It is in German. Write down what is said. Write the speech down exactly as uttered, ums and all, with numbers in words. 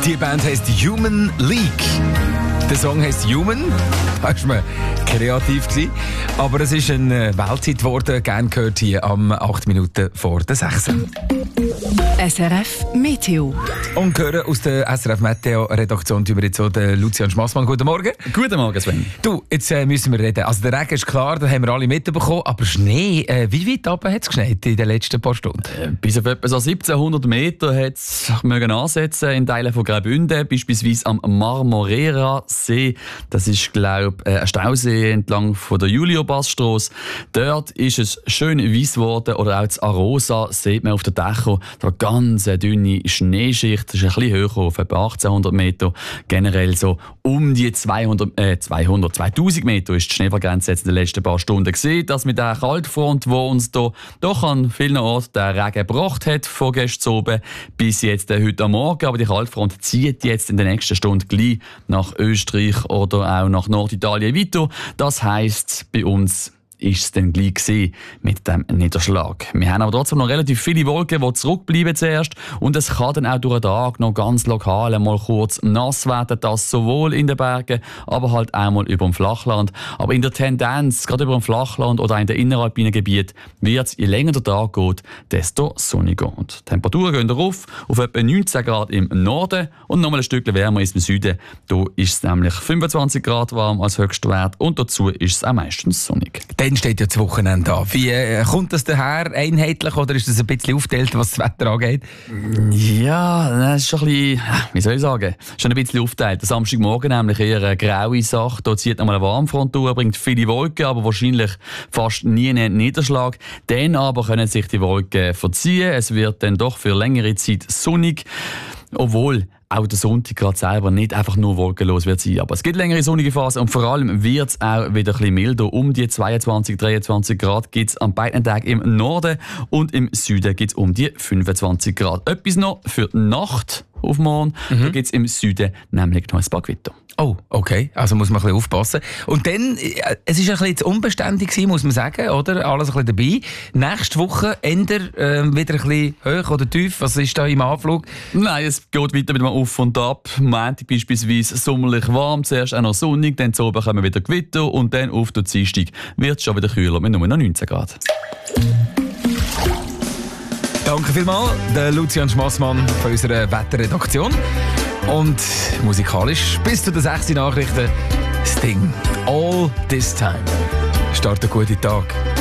Die Band heisst Human League. Der Song heisst Human. Da war man kreativ gewesen. Aber es ist eine Welthit geworden. Gerne gehört hier am acht Minuten vor der sechs. S R F Meteo. Und hören aus der S R F Meteo-Redaktion über jetzt auch den Lucian Schmassmann. Guten Morgen. Guten Morgen, Sven. Du, jetzt äh, müssen wir reden. Also der Regen ist klar, da haben wir alle mitbekommen. Aber Schnee, äh, wie weit oben hat es geschneit in den letzten paar Stunden? Äh, bis auf etwa so siebzehnhundert Meter hat es ansetzen in Teilen von Graubünden, beispielsweise am Marmorera-See. Das ist, glaube ich, ein Stausee entlang von der Julio-Bass-Strasse. Dort ist es schön weiss geworden. Oder auch das Arosa sieht man auf der Dächer. Da ganz dünne Schneeschicht. Das ist ein bisschen höher, auf etwa achtzehnhundert Meter. Generell so um die zweihundert, äh, zweihundert, zweitausend Meter ist die Schneefallgrenze jetzt in den letzten paar Stunden gesehen. Das mit der Kaltfront, die uns da doch an vielen Orten den Regen gebracht hat, von gestern oben bis jetzt äh, heute am Morgen. Aber die Kaltfront zieht jetzt in den nächsten Stunden gleich nach Österreich oder auch nach Norditalien weiter. Das heisst, bei uns ist es dann gleich gewesen mit dem Niederschlag. Wir haben aber trotzdem noch relativ viele Wolken, die zurückbleiben zuerst. Und es kann dann auch durch den Tag noch ganz lokal mal kurz nass werden. Das sowohl in den Bergen, aber halt auch mal über dem Flachland. Aber in der Tendenz, gerade über dem Flachland oder in den inneralpinen Gebieten, wird es, je länger der Tag geht, desto sonniger. Und die Temperaturen gehen rauf auf etwa neunzehn Grad im Norden und nochmal ein Stückchen wärmer ist im Süden. Da ist es nämlich fünfundzwanzig Grad warm als Höchstwert und dazu ist es auch meistens sonnig. Dann steht ja das Wochenende an. Wie äh, kommt das daher einheitlich oder ist das ein bisschen aufgeteilt, was das Wetter angeht? Ja, das ist schon ein bisschen, wie soll ich sagen, schon ein bisschen aufgeteilt. Der Samstagmorgen nämlich eher eine graue Sache. Da zieht nochmal eine Warmfront durch, bringt viele Wolken, aber wahrscheinlich fast nie einen Niederschlag. Dann aber können sich die Wolken verziehen. Es wird dann doch für längere Zeit sonnig. Obwohl auch der Sonntag gerade selber nicht einfach nur wolkenlos wird sein. Aber es gibt längere sonnige Phasen und vor allem wird es auch wieder ein bisschen milder. Um die zweiundzwanzig, dreiundzwanzig Grad gibt es an beiden Tagen im Norden und im Süden gibt es um die fünfundzwanzig Grad. Etwas noch für die Nacht auf morgen. Mhm. Da gibt es im Süden nämlich noch ein paar Gewitter. Oh, okay. Also muss man ein bisschen aufpassen. Und dann, es ist ein bisschen unbeständig gewesen, muss man sagen, oder? Alles ein bisschen dabei. Nächste Woche ändert äh, wieder ein bisschen hoch oder tief. Was ist da im Anflug? Nein, es geht weiter mit dem Auf und Ab. Montag beispielsweise sommerlich warm, zuerst auch noch sonnig, dann zu oben kommen wieder Gewitter und dann auf der Dienstag wird es schon wieder kühler mit nur noch neunzehn Grad. Danke vielmals, der Lucian Schmassmann von unserer Wetterredaktion. Und musikalisch bis zu den sechs Nachrichten Sting. All This Time. Start einen guten Tag.